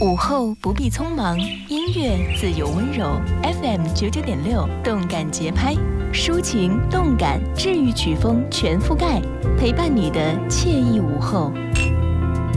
午后不必匆忙，音乐自由温柔。FM 99.6，动感节拍，抒情动感治愈曲风全覆盖，陪伴你的惬意午后。